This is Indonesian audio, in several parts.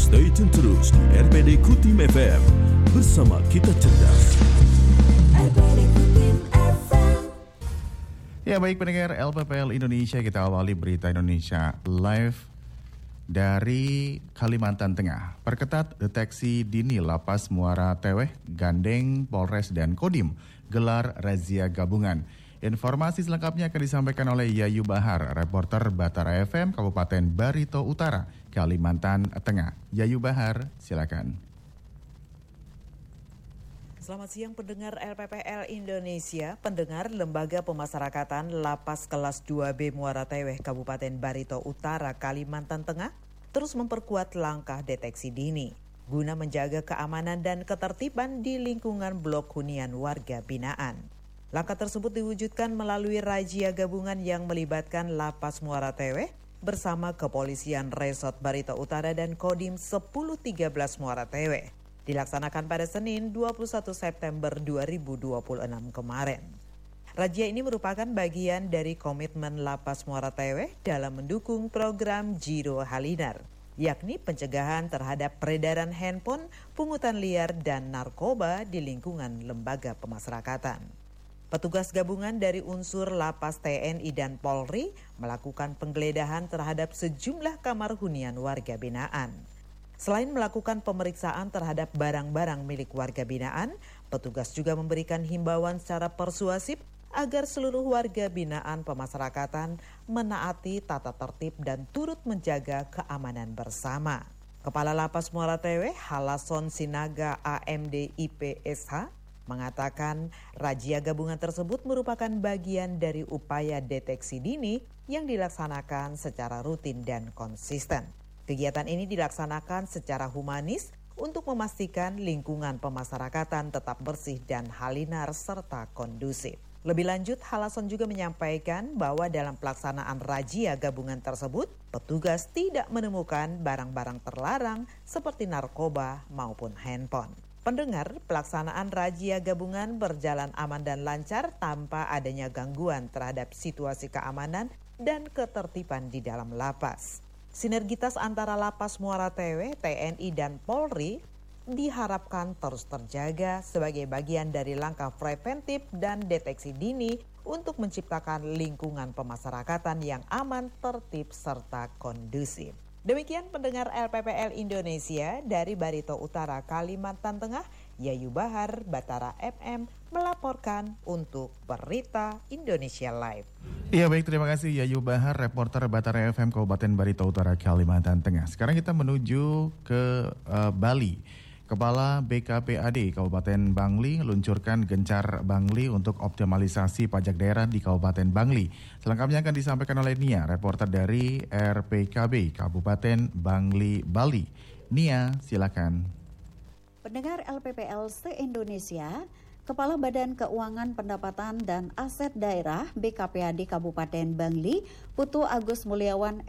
Stay tune terus di RPD Kutim FM. Bersama kita cerdas. RPD Kutim FM. Ya baik pendengar LPPL Indonesia, kita awali berita Indonesia Live dari Kalimantan Tengah. Perketat deteksi dini Lapas Muara Teweh, gandeng Polres dan Kodim gelar razia gabungan. Informasi selengkapnya akan disampaikan oleh Yayu Bahar, reporter Batara FM Kabupaten Barito Utara, Kalimantan Tengah. Yayu Bahar, silakan. Selamat siang pendengar LPPL Indonesia. Pendengar Lembaga Pemasyarakatan Lapas Kelas 2B Muara Teweh Kabupaten Barito Utara, Kalimantan Tengah terus memperkuat langkah deteksi dini guna menjaga keamanan dan ketertiban di lingkungan blok hunian warga binaan. Langkah tersebut diwujudkan melalui razia gabungan yang melibatkan Lapas Muara Teweh bersama Kepolisian Resort Barito Utara dan Kodim 1013 Muara Teweh. Dilaksanakan pada Senin 21 September 2026 kemarin. Razia ini merupakan bagian dari komitmen Lapas Muara Teweh dalam mendukung program Giro Halinar, yakni pencegahan terhadap peredaran handphone, pungutan liar, dan narkoba di lingkungan lembaga pemasyarakatan. Petugas gabungan dari unsur Lapas TNI dan Polri melakukan penggeledahan terhadap sejumlah kamar hunian warga binaan. Selain melakukan pemeriksaan terhadap barang-barang milik warga binaan, petugas juga memberikan himbauan secara persuasif agar seluruh warga binaan pemasyarakatan menaati tata tertib dan turut menjaga keamanan bersama. Kepala Lapas Muara Teweh, Halason Sinaga AMD IPSH, mengatakan razia gabungan tersebut merupakan bagian dari upaya deteksi dini yang dilaksanakan secara rutin dan konsisten. Kegiatan ini dilaksanakan secara humanis untuk memastikan lingkungan pemasyarakatan tetap bersih dan halinar serta kondusif. Lebih lanjut, Halason juga menyampaikan bahwa dalam pelaksanaan razia gabungan tersebut, petugas tidak menemukan barang-barang terlarang seperti narkoba maupun handphone. Pendengar, pelaksanaan razia gabungan berjalan aman dan lancar tanpa adanya gangguan terhadap situasi keamanan dan ketertiban di dalam lapas. Sinergitas antara Lapas Muara Teweh, TNI, dan Polri diharapkan terus terjaga sebagai bagian dari langkah preventif dan deteksi dini untuk menciptakan lingkungan pemasyarakatan yang aman, tertib, serta kondusif. Demikian pendengar LPPL Indonesia dari Barito Utara, Kalimantan Tengah, Yayu Bahar, Batara FM melaporkan untuk Berita Indonesia Live. Iya baik, terima kasih Yayu Bahar, reporter Batara FM Kabupaten Barito Utara, Kalimantan Tengah. Sekarang kita menuju ke Bali. Kepala BKPAD Kabupaten Bangli luncurkan Gencar Bangli untuk optimalisasi pajak daerah di Kabupaten Bangli. Selengkapnya akan disampaikan oleh Nia, reporter dari RPKB Kabupaten Bangli, Bali. Nia, silakan. Pendengar LPPL se-Indonesia, Kepala Badan Keuangan Pendapatan dan Aset Daerah BKPAD Kabupaten Bangli, Putu Agus Mulyawan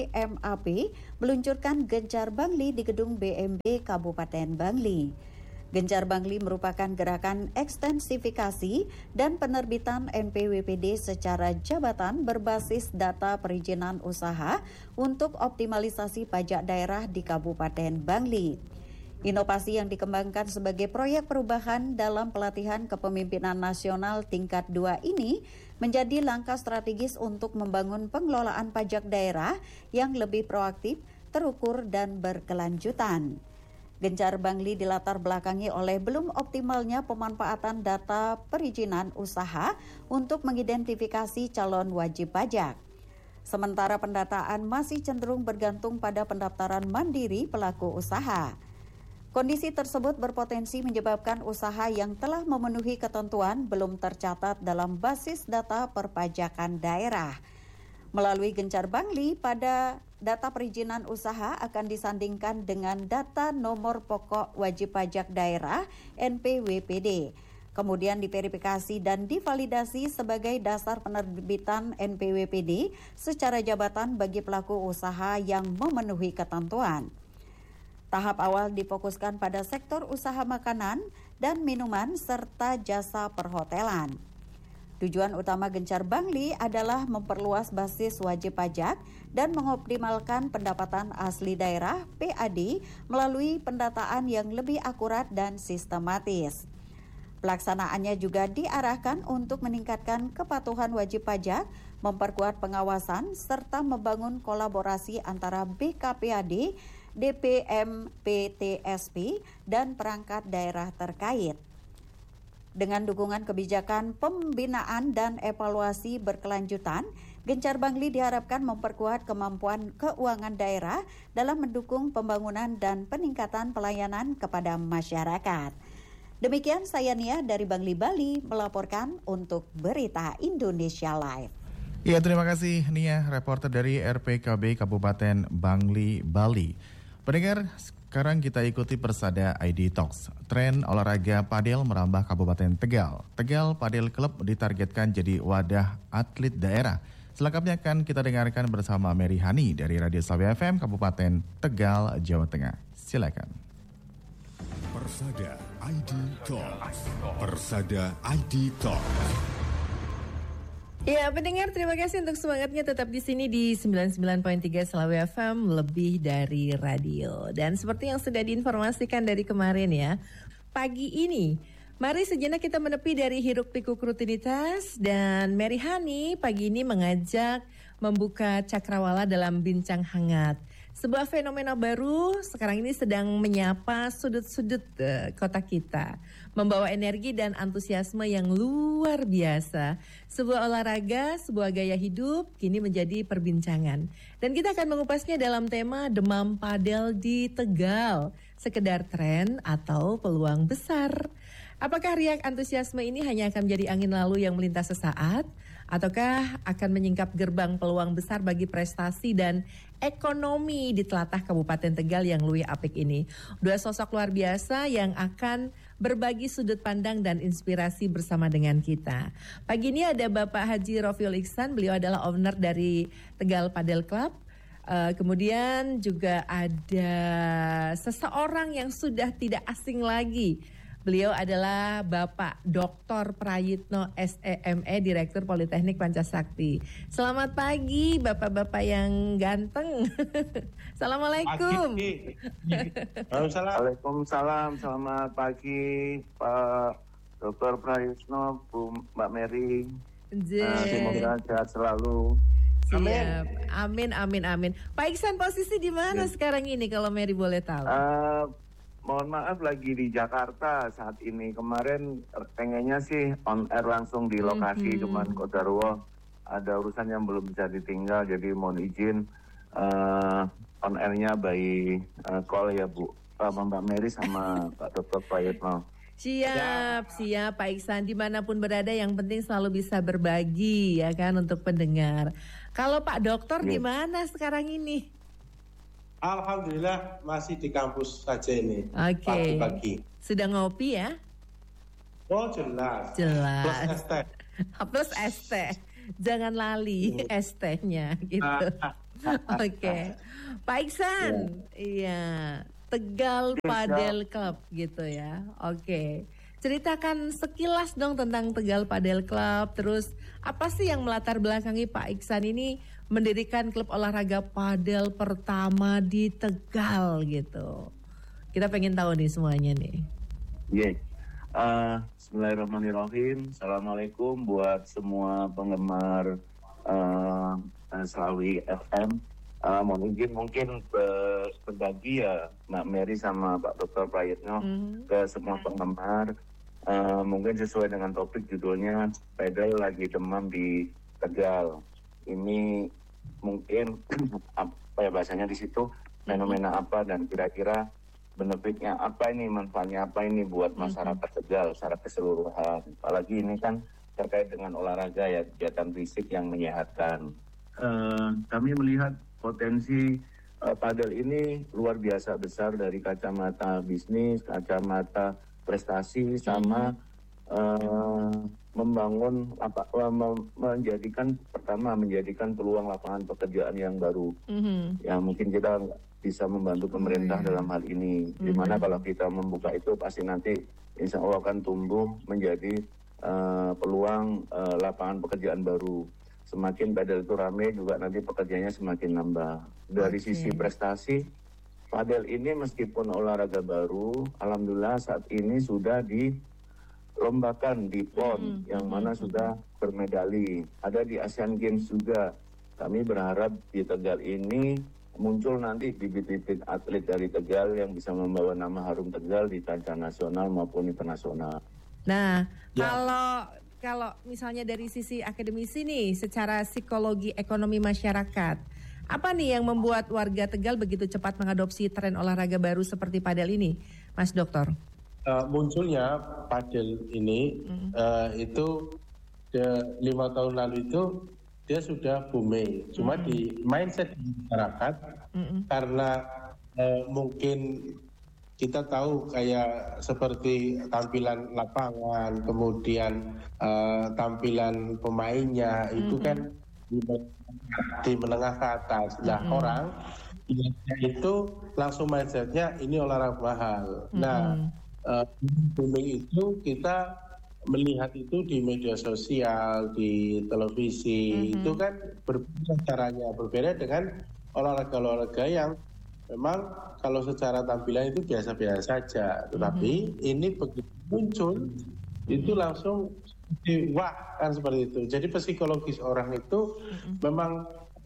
STMAP, meluncurkan Gencar Bangli di Gedung BMB Kabupaten Bangli. Gencar Bangli merupakan gerakan ekstensifikasi dan penerbitan NPWPD secara jabatan berbasis data perizinan usaha untuk optimalisasi pajak daerah di Kabupaten Bangli. Inovasi yang dikembangkan sebagai proyek perubahan dalam pelatihan kepemimpinan nasional tingkat 2 ini menjadi langkah strategis untuk membangun pengelolaan pajak daerah yang lebih proaktif, terukur, dan berkelanjutan. Gencar Bangli dilatar belakangi oleh belum optimalnya pemanfaatan data perizinan usaha untuk mengidentifikasi calon wajib pajak. Sementara pendataan masih cenderung bergantung pada pendaftaran mandiri pelaku usaha. Kondisi tersebut berpotensi menyebabkan usaha yang telah memenuhi ketentuan belum tercatat dalam basis data perpajakan daerah. Melalui Gencar Bangli, pada data perizinan usaha akan disandingkan dengan data nomor pokok wajib pajak daerah NPWPD. Kemudian diverifikasi dan divalidasi sebagai dasar penerbitan NPWPD secara jabatan bagi pelaku usaha yang memenuhi ketentuan. Tahap awal difokuskan pada sektor usaha makanan dan minuman serta jasa perhotelan. Tujuan utama Gencar Bangli adalah memperluas basis wajib pajak dan mengoptimalkan pendapatan asli daerah (PAD) melalui pendataan yang lebih akurat dan sistematis. Pelaksanaannya juga diarahkan untuk meningkatkan kepatuhan wajib pajak, memperkuat pengawasan, serta membangun kolaborasi antara BKPAD, DPM, PTSP, dan perangkat daerah terkait. Dengan dukungan kebijakan pembinaan dan evaluasi berkelanjutan, Gencar Bangli diharapkan memperkuat kemampuan keuangan daerah dalam mendukung pembangunan dan peningkatan pelayanan kepada masyarakat. Demikian saya Nia dari Bangli Bali melaporkan untuk Berita Indonesia Live. Ya, terima kasih Nia, reporter dari RPKB Kabupaten Bangli, Bali. Pendengar, sekarang kita ikuti Persada ID Talks. Tren olahraga padel merambah Kabupaten Tegal. Tegal Padel Club ditargetkan jadi wadah atlet daerah. Selengkapnya akan kita dengarkan bersama Mary Hani dari Radio Sawi FM Kabupaten Tegal, Jawa Tengah. Silakan. Persada ID Talks. Persada ID Talks. Ya, pendengar, terima kasih untuk semangatnya tetap di sini di 99.3 Sawi FM, lebih dari radio. Dan seperti yang sudah diinformasikan dari kemarin ya, pagi ini mari sejenak kita menepi dari hiruk-pikuk rutinitas dan Mary Hani pagi ini mengajak membuka cakrawala dalam bincang hangat. Sebuah fenomena baru sekarang ini sedang menyapa sudut-sudut kota kita. Membawa energi dan antusiasme yang luar biasa. Sebuah olahraga, sebuah gaya hidup kini menjadi perbincangan. Dan kita akan mengupasnya dalam tema Demam Padel di Tegal. Sekedar tren atau peluang besar. Apakah riak antusiasme ini hanya akan menjadi angin lalu yang melintas sesaat? Ataukah akan menyingkap gerbang peluang besar bagi prestasi dan ekonomi di telatah Kabupaten Tegal yang luwih apik ini? Dua sosok luar biasa yang akan berbagi sudut pandang dan inspirasi bersama dengan kita. Pagi ini ada Bapak Haji Rofiul Iksan, beliau adalah owner dari Tegal Padel Club. Kemudian juga ada seseorang yang sudah tidak asing lagi. Beliau adalah Bapak Dr. Prayitno SEME, Direktur Politeknik Pancasakti. Selamat pagi Bapak-bapak yang ganteng. Assalamualaikum. Waalaikumsalam. Selamat pagi Pak Dr. Prayitno, Bu Mbak Mary. Semoga sehat selalu. Siap. Amin. Pak Iksan, posisi di mana sekarang ini kalau Mary boleh tahu? Mohon maaf, lagi di Jakarta saat ini. Kemarin pengennya sih on air langsung di lokasi, cuman kodarwo ada urusan yang belum bisa ditinggal, jadi mohon izin on airnya by call ya Bu, Mbak Mary sama Pak Dr. Prayitno. Siap Pak Iksan, dimanapun berada yang penting selalu bisa berbagi ya kan untuk pendengar. Kalau Pak Dokter di mana sekarang ini? Alhamdulillah masih di kampus saja ini. Oke. Pagi-pagi. Sudah ngopi ya? Oh jelas. Plus ST. Plus ST. Jangan lali ST-nya gitu. Oke. Pak Iksan, iya. Tegal Padel Club gitu ya. Oke. Ceritakan sekilas dong tentang Tegal Padel Club. Terus apa sih yang melatar belakangi Pak Iksan ini mendirikan klub olahraga padel pertama di Tegal gitu. Kita pengen tahu nih semuanya nih. Bismillahirrahmanirrahim. Assalamualaikum buat semua penggemar Sawi FM. Mohon izin mungkin berbagi ya Mbak Mary sama Pak Dr. Prayitno ke semua penggemar. Mungkin sesuai dengan topik judulnya Padel lagi demam di Tegal. Ini mungkin apa ya bahasanya di situ, fenomena apa dan kira-kira benefitnya apa ini, manfaatnya apa ini buat masyarakat Tegal secara keseluruhan. Apalagi ini kan terkait dengan olahraga ya, kegiatan fisik yang menyehatkan. Kami melihat potensi padel ini luar biasa besar dari kacamata bisnis, kacamata prestasi sama menjadikan peluang lapangan pekerjaan yang baru. Ya mungkin kita bisa membantu pemerintah dalam hal ini. Dimana kalau kita membuka itu pasti nanti insya Allah akan tumbuh menjadi peluang lapangan pekerjaan baru. Semakin padel itu rame juga nanti pekerjaannya semakin nambah. Dari sisi prestasi, padel ini meskipun olahraga baru, alhamdulillah saat ini sudah dilombakan di PON yang mana sudah bermedali. Ada di Asian Games juga. Kami berharap di Tegal ini muncul nanti bibit-bibit atlet dari Tegal yang bisa membawa nama harum Tegal di kancah nasional maupun internasional. Nah, kalau misalnya dari sisi akademisi nih, secara psikologi ekonomi masyarakat, apa nih yang membuat warga Tegal begitu cepat mengadopsi tren olahraga baru seperti padel ini, Mas Dokter? Munculnya padel ini itu 5 tahun lalu itu dia sudah booming. Cuma di mindset masyarakat karena mungkin kita tahu kayak seperti tampilan lapangan, kemudian tampilan pemainnya itu kan di menengah ke atas. Nah orang itu langsung mindsetnya ini olahraga mahal. Nah booming itu kita melihat itu di media sosial, di televisi, itu kan berbeda caranya, berbeda dengan olahraga-olahraga yang memang kalau secara tampilan itu biasa-biasa saja, tetapi ini begitu muncul itu langsung wah kan seperti itu. Jadi psikologis orang itu memang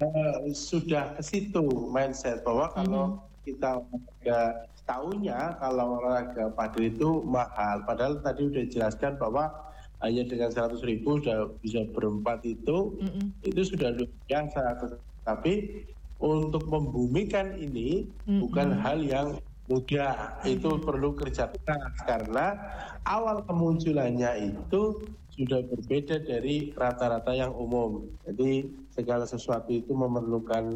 sudah ke situ mindset bahwa kalau kita tahunya kalau olahraga padel itu mahal, padahal tadi udah jelaskan bahwa hanya dengan 100.000 sudah bisa berempat itu sudah luar biasa. Tapi untuk membumikan ini bukan hal yang mudah, itu perlu kerja keras karena awal kemunculannya itu sudah berbeda dari rata-rata yang umum. Jadi segala sesuatu itu memerlukan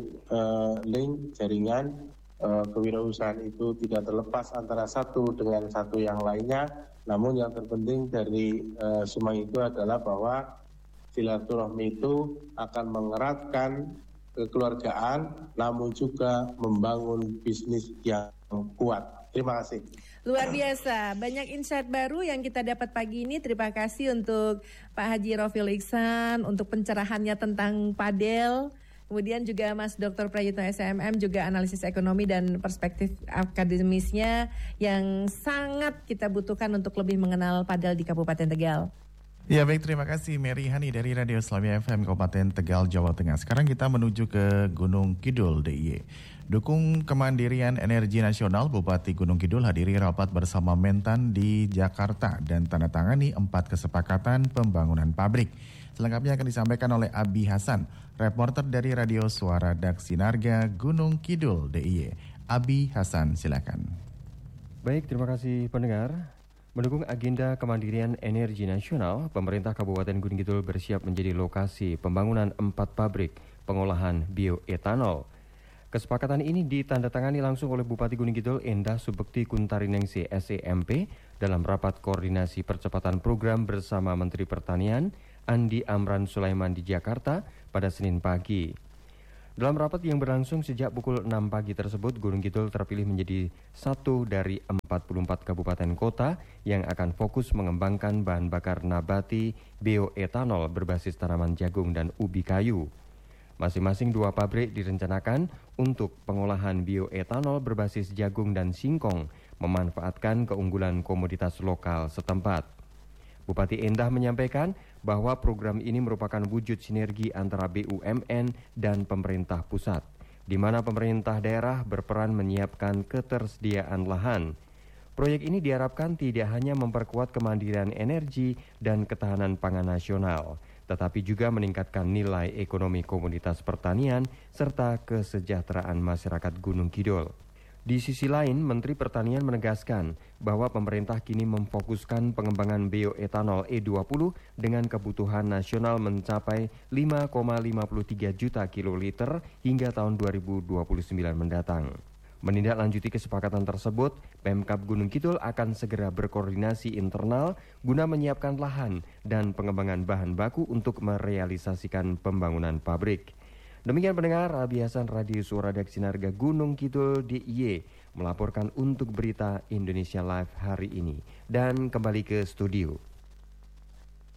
link, jaringan, kewirausahaan itu tidak terlepas antara satu dengan satu yang lainnya. Namun yang terpenting dari semua itu adalah bahwa silaturahmi itu akan mengeratkan kekeluargaan, namun juga membangun bisnis yang kuat. Terima kasih. Luar biasa, banyak insight baru yang kita dapat pagi ini. Terima kasih untuk Pak Haji Rofil Iksan untuk pencerahannya tentang padel. Kemudian juga Mas Dr. Prayitno SMM juga analisis ekonomi dan perspektif akademisnya yang sangat kita butuhkan untuk lebih mengenal padel di Kabupaten Tegal. Ya baik, terima kasih Mary Hani dari Radio Selamia FM Kabupaten Tegal, Jawa Tengah. Sekarang kita menuju ke Gunung Kidul DIY. Dukung Kemandirian Energi Nasional, Bupati Gunung Kidul hadiri rapat bersama Mentan di Jakarta dan tanda tangani 4 kesepakatan pembangunan pabrik. Selengkapnya akan disampaikan oleh Abi Hasan, reporter dari Radio Suara Dak Sinarga Gunung Kidul DIY. Abi Hasan, silakan. Baik, terima kasih pendengar. Mendukung agenda kemandirian energi nasional, pemerintah Kabupaten Gunung Kidul bersiap menjadi lokasi pembangunan 4 pabrik pengolahan bioetanol. Kesepakatan ini ditandatangani langsung oleh Bupati Gunung Kidul Endah Subekti Kuntarinengsi SEMP dalam rapat koordinasi percepatan program bersama Menteri Pertanian Andi Amran Sulaiman di Jakarta pada Senin pagi. Dalam rapat yang berlangsung sejak pukul 6 pagi tersebut, Gunung Kidul terpilih menjadi satu dari 44 kabupaten kota yang akan fokus mengembangkan bahan bakar nabati bioetanol berbasis tanaman jagung dan ubi kayu. Masing-masing 2 pabrik direncanakan untuk pengolahan bioetanol berbasis jagung dan singkong, memanfaatkan keunggulan komoditas lokal setempat. Bupati Endah menyampaikan bahwa program ini merupakan wujud sinergi antara BUMN dan pemerintah pusat, di mana pemerintah daerah berperan menyiapkan ketersediaan lahan. Proyek ini diharapkan tidak hanya memperkuat kemandirian energi dan ketahanan pangan nasional, tetapi juga meningkatkan nilai ekonomi komoditas pertanian serta kesejahteraan masyarakat Gunung Kidul. Di sisi lain, Menteri Pertanian menegaskan bahwa pemerintah kini memfokuskan pengembangan bioetanol E20 dengan kebutuhan nasional mencapai 5,53 juta kiloliter hingga tahun 2029 mendatang. Menindaklanjuti kesepakatan tersebut, Pemkab Gunung Kidul akan segera berkoordinasi internal guna menyiapkan lahan dan pengembangan bahan baku untuk merealisasikan pembangunan pabrik. Demikian pendengar, Abi Hasan Radio Suara Dak Sinarga Gunung Kidul DIY melaporkan untuk berita Indonesia Live hari ini. Dan kembali ke studio.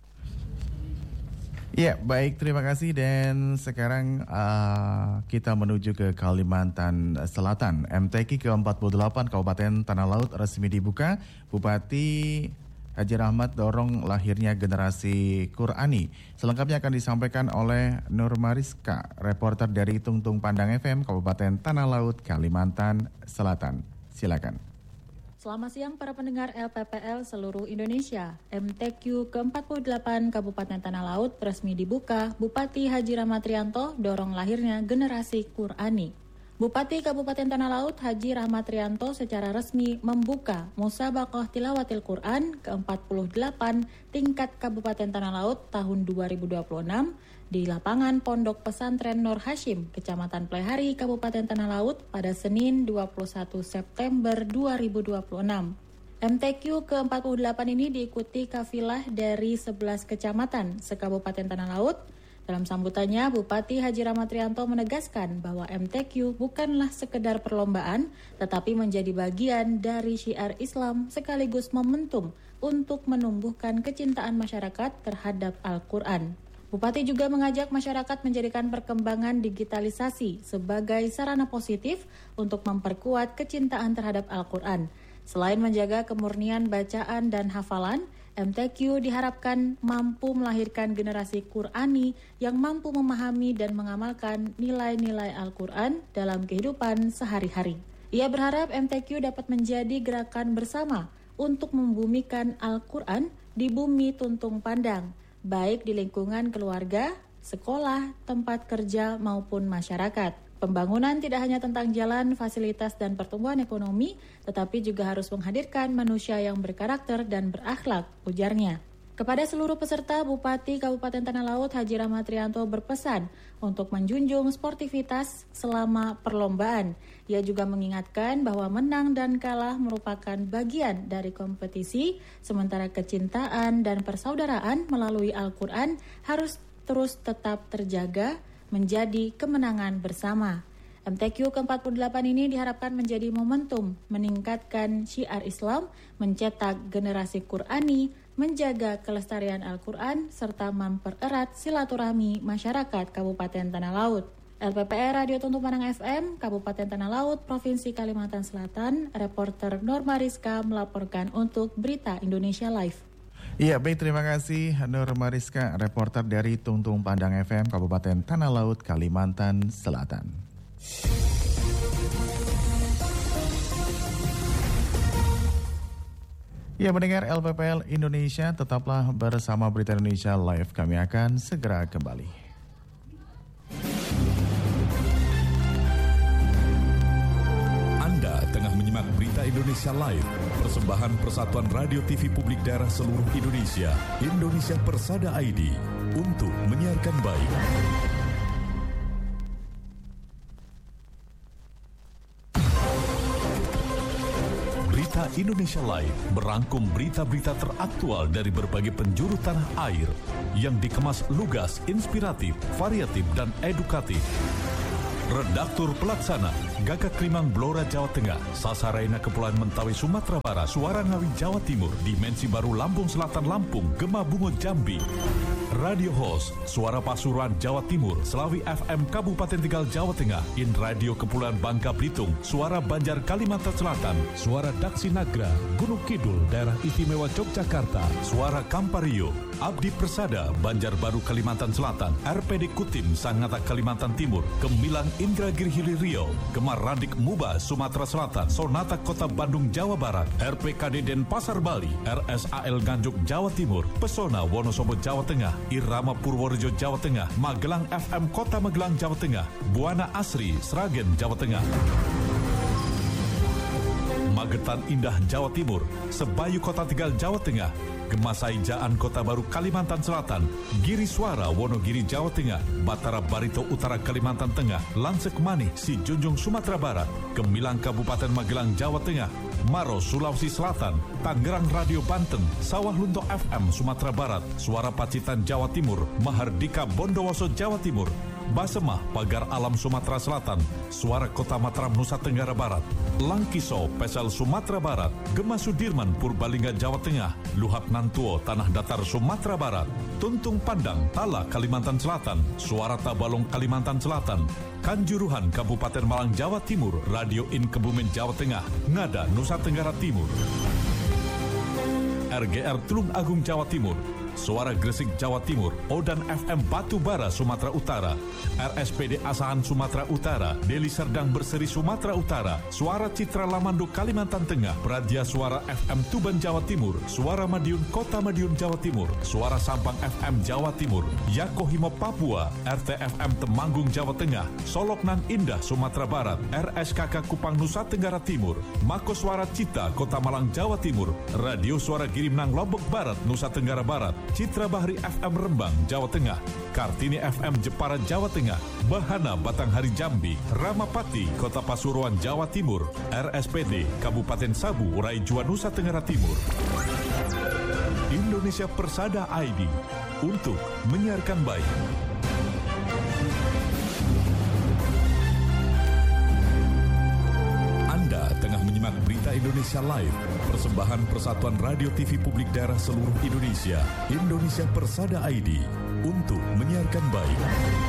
Ya, baik, terima kasih. Dan sekarang kita menuju ke Kalimantan Selatan. MTQ ke-48 Kabupaten Tanah Laut resmi dibuka. Bupati Haji Rahmat dorong lahirnya generasi Qurani. Selengkapnya akan disampaikan oleh Nur Mariska, reporter dari Tungtung Pandang FM, Kabupaten Tanah Laut, Kalimantan Selatan. Silakan. Selamat siang para pendengar LPPL seluruh Indonesia. MTQ ke-48 Kabupaten Tanah Laut resmi dibuka. Bupati Haji Rahmat Rianto dorong lahirnya generasi Qurani. Bupati Kabupaten Tanah Laut Haji Rahmat Rianto secara resmi membuka Musabaqah Tilawatil Quran ke-48 tingkat Kabupaten Tanah Laut tahun 2026 di lapangan Pondok Pesantren Nur Hashim, Kecamatan Plehari, Kabupaten Tanah Laut pada Senin 21 September 2026. MTQ ke-48 ini diikuti kafilah dari 11 kecamatan se-Kabupaten Tanah Laut. Dalam sambutannya, Bupati Haji Rahmat Rianto menegaskan bahwa MTQ bukanlah sekedar perlombaan, tetapi menjadi bagian dari syiar Islam sekaligus momentum untuk menumbuhkan kecintaan masyarakat terhadap Al-Quran. Bupati juga mengajak masyarakat menjadikan perkembangan digitalisasi sebagai sarana positif untuk memperkuat kecintaan terhadap Al-Quran. Selain menjaga kemurnian bacaan dan hafalan, MTQ diharapkan mampu melahirkan generasi Qurani yang mampu memahami dan mengamalkan nilai-nilai Al-Quran dalam kehidupan sehari-hari. Ia berharap MTQ dapat menjadi gerakan bersama untuk membumikan Al-Quran di bumi Tuntung Pandang, baik di lingkungan keluarga, sekolah, tempat kerja maupun masyarakat. Pembangunan tidak hanya tentang jalan, fasilitas, dan pertumbuhan ekonomi, tetapi juga harus menghadirkan manusia yang berkarakter dan berakhlak, ujarnya. Kepada seluruh peserta, Bupati Kabupaten Tanah Laut Haji Rahmat Rianto berpesan untuk menjunjung sportivitas selama perlombaan. Ia juga mengingatkan bahwa menang dan kalah merupakan bagian dari kompetisi, sementara kecintaan dan persaudaraan melalui Al-Quran harus terus tetap terjaga, menjadi kemenangan bersama. MTQ ke-48 ini diharapkan menjadi momentum meningkatkan syiar Islam, mencetak generasi Qurani, menjaga kelestarian Al-Quran, serta mempererat silaturahmi masyarakat Kabupaten Tanah Laut. LPPR Radio Tungtung Pandang FM, Kabupaten Tanah Laut, Provinsi Kalimantan Selatan, reporter Nur Mariska melaporkan untuk Berita Indonesia Live. Iya, baik, terima kasih Nur Mariska, reporter dari Tungtung Pandang FM, Kabupaten Tanah Laut, Kalimantan Selatan. Ya, mendengar LPPL Indonesia, tetaplah bersama Berita Indonesia Live. Kami akan segera kembali. Tengah menyimak Berita Indonesia Live, persembahan Persatuan Radio TV Publik Daerah seluruh Indonesia, Indonesia Persada ID, untuk menyiarkan baik. Berita Indonesia Live merangkum berita-berita teraktual dari berbagai penjuru tanah air yang dikemas lugas, inspiratif, variatif, dan edukatif. Redaktur Pelaksana Gagak Limang Blora Jawa Tengah, Sasaraina Kepulauan Mentawai Sumatera Barat, Suara Ngawi Jawa Timur, Dimensi Baru Lampung Selatan Lampung, Gema Bungo Jambi. Radio Host Suara Pasuruan Jawa Timur, Selawi FM Kabupaten Tegal Jawa Tengah, In Radio Kepulauan Bangka Belitung, Suara Banjar Kalimantan Selatan, Suara Daksi Nagra Gunung Kidul Daerah Istimewa Yogyakarta, Suara Kampario Abdi Persada Banjarbaru Kalimantan Selatan, RPD Kutim Sangatta Kalimantan Timur, Gemilang Indragiri Hilir Riau, Gemar Radik Muba Sumatera Selatan, Sonata Kota Bandung Jawa Barat, RPKD Denpasar Bali, RSAL Nganjuk Jawa Timur, Pesona Wonosobo Jawa Tengah, Irama Purworejo Jawa Tengah, Magelang FM Kota Magelang Jawa Tengah, Buana Asri Sragen Jawa Tengah, Magetan Indah Jawa Timur, Sebayu Kota Tegal Jawa Tengah, Gemasai Jaan Kota Baru Kalimantan Selatan, Giri Suara Wonogiri Jawa Tengah, Batara Barito Utara Kalimantan Tengah, Lansek Manik Si Junjung Sumatera Barat, Gemilang Kabupaten Magelang Jawa Tengah, Maros Sulawesi Selatan, Tangerang Radio Banten, Sawah Lunto FM Sumatera Barat, Suara Pacitan Jawa Timur, Mahardika Bondowoso Jawa Timur, Basemah, Pagar Alam Sumatera Selatan, Suara Kota Mataram Nusa Tenggara Barat, Langkiso, Pesel Sumatera Barat, Gema Sudirman, Purbalingga Jawa Tengah, Luhak Nantuo, Tanah Datar Sumatera Barat, Tuntung Pandang, Tala Kalimantan Selatan, Suara Tabalong Kalimantan Selatan, Kanjuruhan Kabupaten Malang Jawa Timur, Radio In Kebumen Jawa Tengah, Ngada Nusa Tenggara Timur, RGR Tulung Agung Jawa Timur, Suara Gresik Jawa Timur, Odan FM Batubara Sumatera Utara, RSPD Asahan Sumatera Utara, Deli Serdang Berseri Sumatera Utara, Suara Citra Lamando Kalimantan Tengah, Pradia Suara FM Tuban Jawa Timur, Suara Madiun Kota Madiun Jawa Timur, Suara Sampang FM Jawa Timur, Yakohimo Papua, RTFM Temanggung Jawa Tengah, Solok Nan Indah Sumatera Barat, RSKK Kupang Nusa Tenggara Timur, Mako Suara Cita Kota Malang Jawa Timur, Radio Suara Girimnang Lombok Barat Nusa Tenggara Barat, Citra Bahri FM Rembang, Jawa Tengah, Kartini FM Jepara, Jawa Tengah, Bahana Batanghari Jambi, Ramapati, Kota Pasuruan, Jawa Timur, RSPD Kabupaten Sabu, Raijua, Nusa Tenggara Timur. Indonesia Persada ID untuk menyiarkan baik. Anda tengah menyimak Berita Indonesia Live, persembahan Persatuan Radio TV Publik Daerah seluruh Indonesia, Indonesia Persada ID, untuk menyiarkan baik.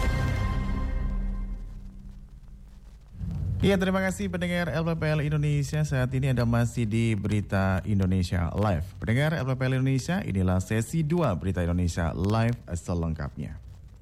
Ya, terima kasih pendengar LPPL Indonesia. Saat ini Anda masih di Berita Indonesia Live. Pendengar LPPL Indonesia, inilah sesi 2 Berita Indonesia Live selengkapnya.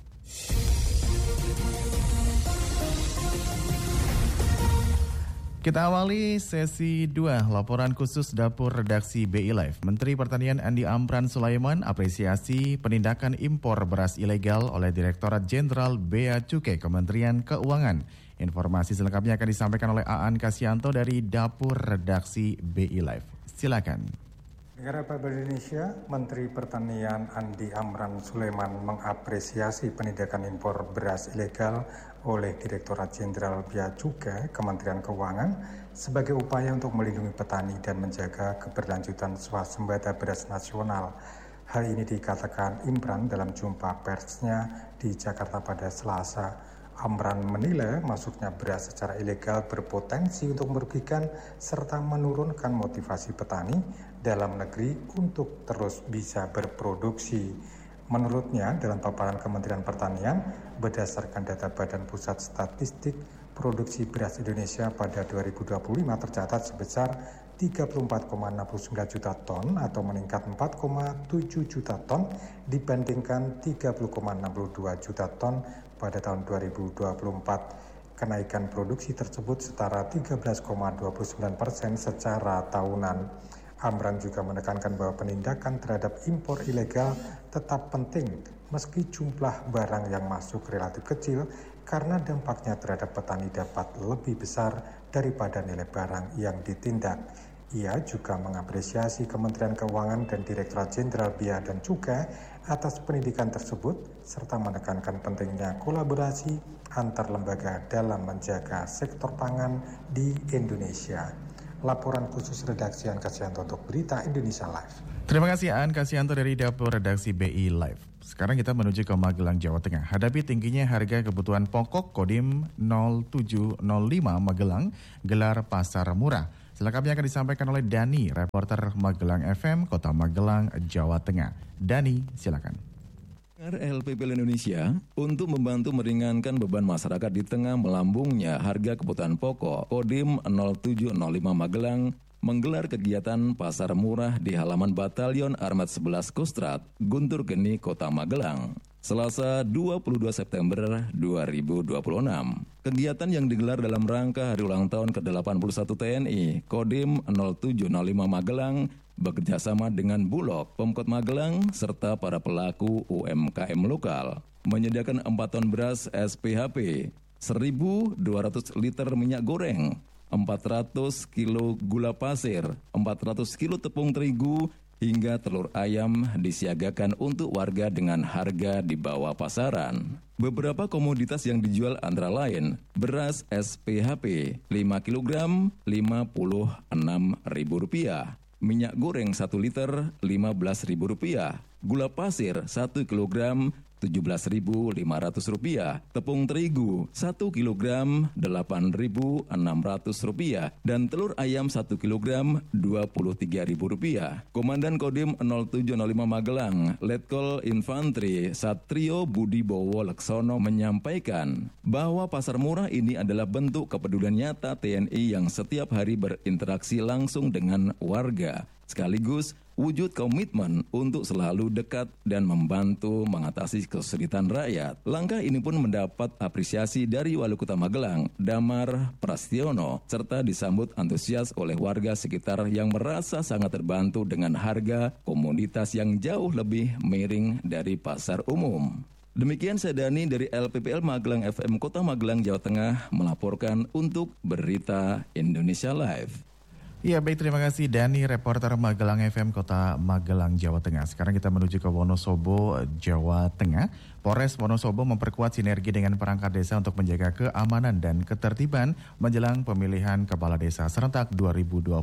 Kita awali sesi 2 laporan khusus dapur redaksi BI Live. Menteri Pertanian Andi Amran Sulaiman apresiasi penindakan impor beras ilegal oleh Direktorat Jenderal Bea Cukai Kementerian Keuangan. Informasi selengkapnya akan disampaikan oleh Aan Kasyanto dari dapur redaksi BI Live. Silakan. Negara Republik Indonesia, Menteri Pertanian Andi Amran Sulaiman mengapresiasi penindakan impor beras ilegal oleh Direktorat Jenderal Bea Cukai Kementerian Keuangan sebagai upaya untuk melindungi petani dan menjaga keberlanjutan swasembada beras nasional. Hal ini dikatakan Imran dalam jumpa persnya di Jakarta pada Selasa. Amran menilai masuknya beras secara ilegal berpotensi untuk merugikan serta menurunkan motivasi petani dalam negeri untuk terus bisa berproduksi. Menurutnya, dalam paparan Kementerian Pertanian, berdasarkan data Badan Pusat Statistik, produksi beras Indonesia pada 2025 tercatat sebesar 34,69 juta ton atau meningkat 4,7 juta ton dibandingkan 30,62 juta ton pada tahun 2024. Kenaikan produksi tersebut setara 13,29% secara tahunan. Amran juga menekankan bahwa penindakan terhadap impor ilegal tetap penting meski jumlah barang yang masuk relatif kecil karena dampaknya terhadap petani dapat lebih besar daripada nilai barang yang ditindak. Ia juga mengapresiasi Kementerian Keuangan dan Direktorat Jenderal Bea dan Cukai atas pendidikan tersebut serta menekankan pentingnya kolaborasi antar lembaga dalam menjaga sektor pangan di Indonesia. Laporan khusus redaksi Aan Kasyanto untuk Berita Indonesia Live. Terima kasih Aan Kasyanto dari dapur redaksi BI Live. Sekarang kita menuju ke Magelang, Jawa Tengah. Hadapi tingginya harga kebutuhan pokok, Kodim 0705 Magelang gelar pasar murah. Selengkapnya akan disampaikan oleh Dani, reporter Magelang FM, Kota Magelang, Jawa Tengah. Dani, silakan. LPPL Indonesia untuk membantu meringankan beban masyarakat di tengah melambungnya harga kebutuhan pokok, Kodim 0705 Magelang menggelar kegiatan pasar murah di halaman Batalion Armat 11 Kostrad, Guntur Geni, Kota Magelang, Selasa 22 September 2026. Kegiatan yang digelar dalam rangka hari ulang tahun ke-81 TNI, Kodim 0705 Magelang bekerjasama dengan Bulog, Pemkot Magelang, serta para pelaku UMKM lokal, menyediakan 4 ton beras SPHP, 1.200 liter minyak goreng, 400 kilo gula pasir, 400 kilo tepung terigu, hingga telur ayam disiagakan untuk warga dengan harga di bawah pasaran. Beberapa komoditas yang dijual antara lain beras SPHP 5 kg Rp56.000, minyak goreng 1 liter Rp15.000, gula pasir 1 kg Rp17.500, tepung terigu 1 kg Rp8.600 dan telur ayam 1 kg Rp23.000. Komandan Kodim 0705 Magelang, Letkol Infantri Satrio Budi Bowo Leksono menyampaikan bahwa pasar murah ini adalah bentuk kepedulian nyata TNI yang setiap hari berinteraksi langsung dengan warga, sekaligus wujud komitmen untuk selalu dekat dan membantu mengatasi kesulitan rakyat. Langkah ini pun mendapat apresiasi dari Wali Kota Magelang, Damar Prastiono, serta disambut antusias oleh warga sekitar yang merasa sangat terbantu dengan harga komoditas yang jauh lebih miring dari pasar umum. Demikian saya Dani dari LPPL Magelang FM Kota Magelang, Jawa Tengah melaporkan untuk Berita Indonesia Live. Ya baik, terima kasih Dani, reporter Magelang FM Kota Magelang, Jawa Tengah. Sekarang kita menuju ke Wonosobo, Jawa Tengah. Polres Wonosobo memperkuat sinergi dengan perangkat desa untuk menjaga keamanan dan ketertiban menjelang pemilihan kepala desa serentak 2026.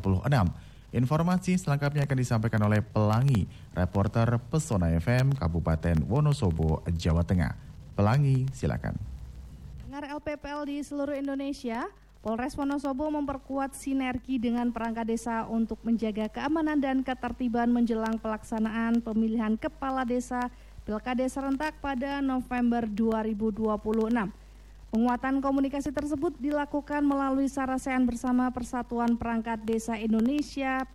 Informasi selengkapnya akan disampaikan oleh Pelangi, reporter Pesona FM Kabupaten Wonosobo, Jawa Tengah. Pelangi, silakan. Dengar LPPL di seluruh Indonesia, Polres Wonosobo memperkuat sinergi dengan perangkat desa untuk menjaga keamanan dan ketertiban menjelang pelaksanaan pemilihan kepala desa Pilkada serentak pada November 2026. Penguatan komunikasi tersebut dilakukan melalui sarasehan bersama Persatuan Perangkat Desa Indonesia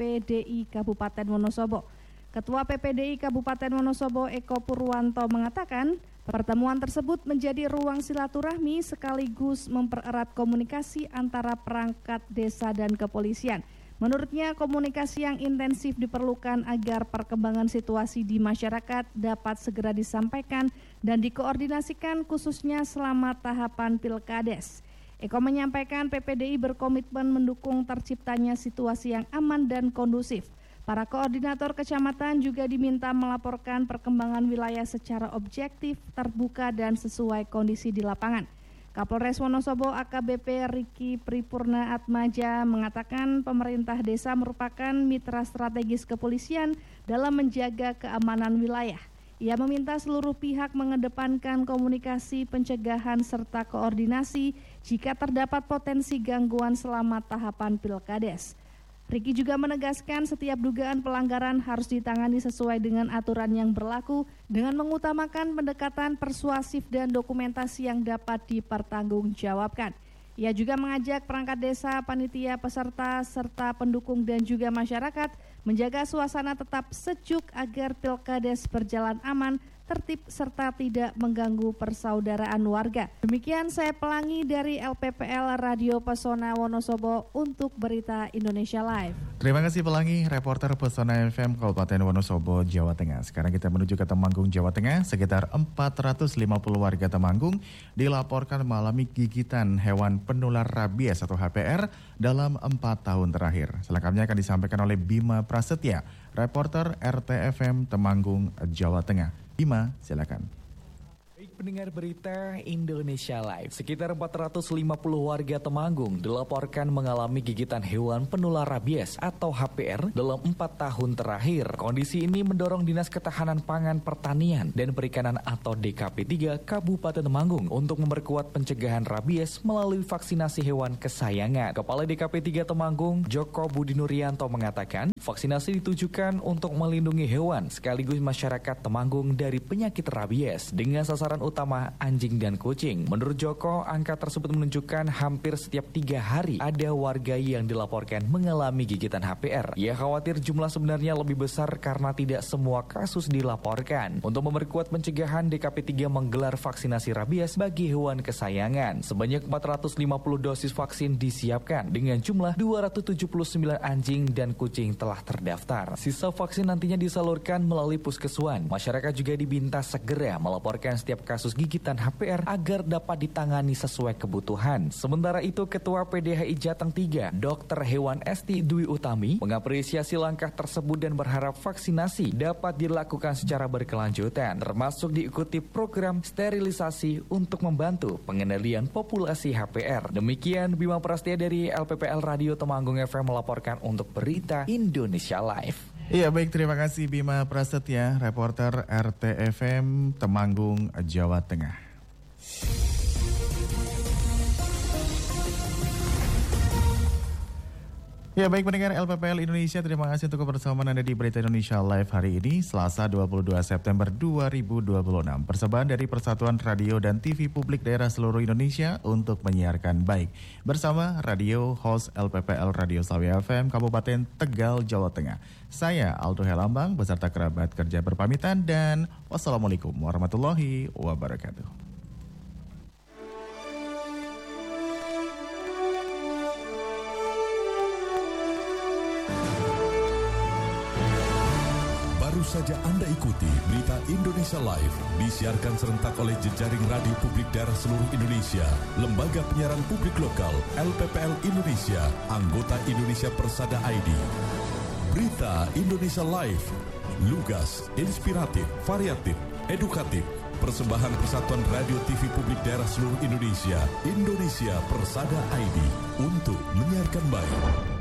PPDI Kabupaten Wonosobo. Ketua PPDI Kabupaten Wonosobo Eko Purwanto mengatakan, pertemuan tersebut menjadi ruang silaturahmi sekaligus mempererat komunikasi antara perangkat desa dan kepolisian. Menurutnya, komunikasi yang intensif diperlukan agar perkembangan situasi di masyarakat dapat segera disampaikan dan dikoordinasikan khususnya selama tahapan Pilkades. Eko menyampaikan PPDI berkomitmen mendukung terciptanya situasi yang aman dan kondusif. Para koordinator kecamatan juga diminta melaporkan perkembangan wilayah secara objektif, terbuka, dan sesuai kondisi di lapangan. Kapolres Wonosobo AKBP Riki Pripurna Atmaja mengatakan pemerintah desa merupakan mitra strategis kepolisian dalam menjaga keamanan wilayah. Ia meminta seluruh pihak mengedepankan komunikasi, pencegahan, serta koordinasi jika terdapat potensi gangguan selama tahapan Pilkades. Riki juga menegaskan setiap dugaan pelanggaran harus ditangani sesuai dengan aturan yang berlaku dengan mengutamakan pendekatan persuasif dan dokumentasi yang dapat dipertanggungjawabkan. Ia juga mengajak perangkat desa, panitia, peserta, serta pendukung dan juga masyarakat menjaga suasana tetap sejuk agar Pilkades berjalan aman, tertib, serta tidak mengganggu persaudaraan warga. Demikian saya Pelangi dari LPPL Radio Pesona Wonosobo untuk Berita Indonesia Live. Terima kasih Pelangi, reporter Pesona FM Kabupaten Wonosobo, Jawa Tengah. Sekarang kita menuju ke Temanggung, Jawa Tengah. Sekitar 450 warga Temanggung dilaporkan mengalami gigitan hewan penular rabies atau HPR dalam 4 tahun terakhir. Selengkapnya akan disampaikan oleh Bima Prasetya, reporter RTFM Temanggung, Jawa Tengah. Bima, silakan. Baik pendengar Berita Indonesia Live, sekitar 450 warga Temanggung dilaporkan mengalami gigitan hewan penular rabies atau HPR dalam 4 tahun terakhir. Kondisi ini mendorong Dinas Ketahanan Pangan Pertanian dan Perikanan atau DKP 3 Kabupaten Temanggung untuk memperkuat pencegahan rabies melalui vaksinasi hewan kesayangan. Kepala DKP 3 Temanggung, Joko Budi Nuryanto mengatakan, vaksinasi ditujukan untuk melindungi hewan sekaligus masyarakat Temanggung dari penyakit rabies dengan sasaran utama anjing dan kucing. Menurut Joko, angka tersebut menunjukkan hampir setiap 3 hari ada warga yang dilaporkan mengalami gigitan HPR. Ia khawatir jumlah sebenarnya lebih besar karena tidak semua kasus dilaporkan. Untuk memperkuat pencegahan, DKP 3 menggelar vaksinasi rabies bagi hewan kesayangan. Sebanyak 450 dosis vaksin disiapkan dengan jumlah 279 anjing dan kucing telah terdaftar. Sisa vaksin nantinya disalurkan melalui puskeswan. Masyarakat juga diminta segera melaporkan setiap kasus gigitan HPR agar dapat ditangani sesuai kebutuhan. Sementara itu, Ketua PDHI Jateng 3, Dr. Hewan Esti Dwi Utami, mengapresiasi langkah tersebut dan berharap vaksinasi dapat dilakukan secara berkelanjutan, termasuk diikuti program sterilisasi untuk membantu pengendalian populasi HPR. Demikian Bima Prasetya dari LPPL Radio Temanggung FM melaporkan untuk Berita Indonesia Live. Iya baik, terima kasih Bima Prasetya, reporter RTFM Temanggung, Jawa Tengah. Ya baik pendengar LPPL Indonesia, terima kasih untuk kebersamaan Anda di Berita Indonesia Live hari ini, Selasa 22 September 2026. Persembahan dari Persatuan Radio dan TV Publik Daerah seluruh Indonesia untuk menyiarkan baik. Bersama radio host LPPL Radio Slawi FM Kabupaten Tegal, Jawa Tengah. Saya Aldo Helambang beserta kerabat kerja berpamitan dan wassalamualaikum warahmatullahi wabarakatuh. Baru saja Anda ikuti Berita Indonesia Live, disiarkan serentak oleh jejaring radio publik daerah seluruh Indonesia, Lembaga Penyiaran Publik Lokal, LPPL Indonesia, anggota Indonesia Persada ID. Berita Indonesia Live, lugas, inspiratif, variatif, edukatif, persembahan Persatuan Radio TV Publik Daerah seluruh Indonesia, Indonesia Persada ID, untuk menyiarkan baik.